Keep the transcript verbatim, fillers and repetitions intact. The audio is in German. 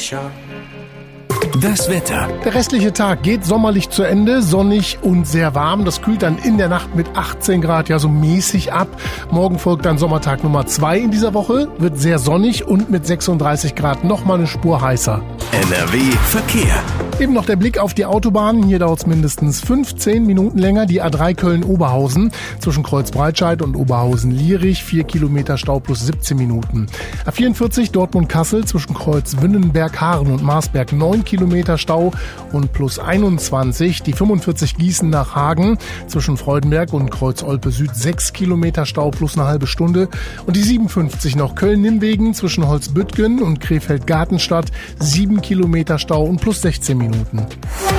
Das Wetter. Der restliche Tag geht sommerlich zu Ende, sonnig und sehr warm. Das kühlt dann in der Nacht mit achtzehn Grad ja so mäßig ab. Morgen folgt dann Sommertag Nummer zwei in dieser Woche, wird sehr sonnig und mit sechsunddreißig Grad nochmal eine Spur heißer. N R W Verkehr. Eben noch der Blick auf die Autobahnen. Hier dauert es mindestens fünfzehn Minuten länger. Die A drei Köln-Oberhausen zwischen Kreuzbreitscheid und Oberhausen-Lierich. vier Kilometer Stau plus siebzehn Minuten. A vierundvierzig Dortmund-Kassel zwischen Kreuz Winnenberg-Haaren und Marsberg neun Kilometer Stau und plus einundzwanzig. Die fünfundvierzig Gießen nach Hagen zwischen Freudenberg und Kreuz Olpe Süd sechs Kilometer Stau plus eine halbe Stunde. Und die siebenundfünfzig noch Köln-Nimwegen zwischen Holzbüttgen und Krefeld-Gartenstadt sieben Kilometer Stau und plus sechzehn Minuten.